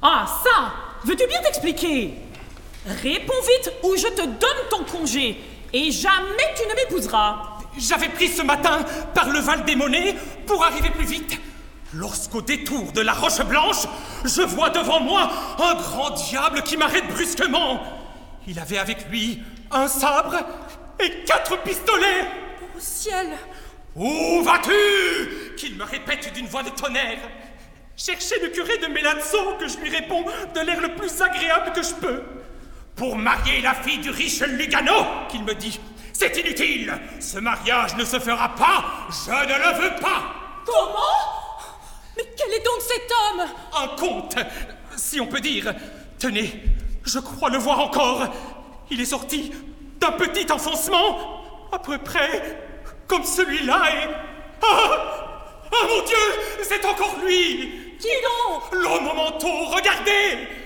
Ah, ça! Veux-tu bien t'expliquer? Réponds vite ou je te donne ton congé. Et jamais tu ne m'épouseras. J'avais pris ce matin par le Val des Monnaies pour arriver plus vite. Lorsqu'au détour de la Roche Blanche, je vois devant moi un grand diable qui m'arrête brusquement. Il avait avec lui un sabre et 4 pistolets. Au ciel! Où vas-tu? Qu'il me répète d'une voix de tonnerre. Cherchez le curé de Melazzo, que je lui réponds de l'air le plus agréable que je peux. Pour marier la fille du riche Lugano, qu'il me dit. C'est inutile. Ce mariage ne se fera pas. Je ne le veux pas. Comment? Mais quel est donc cet homme? Un comte, si on peut dire. Tenez, je crois le voir encore. Il est sorti d'un petit enfoncement, à peu près comme celui-là et... Ah mon Dieu, c'est encore lui! Qui donc? L'homme au manteau, regardez!